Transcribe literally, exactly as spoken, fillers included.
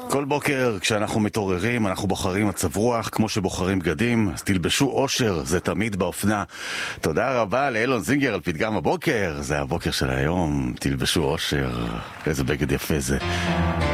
כל בוקר כשאנחנו מתעוררים אנחנו בוחרים מצב רוח כמו שבוחרים בגדים, אז תלבשו אושר, זה תמיד באופנה. תודה רבה לאלון זינגר על פתגם הבוקר, זה הבוקר של היום, תלבשו אושר, איזה בגד יפה זה.